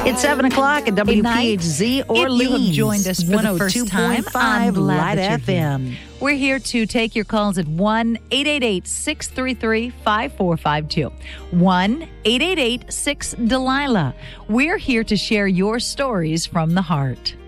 It's 7 o'clock at WPHZ If you Orleans. have joined us for the first time, I'm 102.5 glad Light that you're FM. here. We're here to take your calls at 1-888-633-5452. 1-888-6-DELILA. We're here to share your stories from the heart.